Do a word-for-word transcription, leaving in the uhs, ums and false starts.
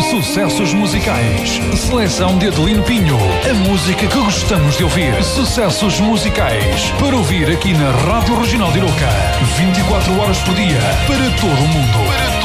Sucessos musicais. Seleção de Adelino Pinho. A música que gostamos de ouvir. Sucessos musicais. Para ouvir aqui na Rádio Regional de Iroca. vinte e quatro horas por dia. Para todo o mundo. Para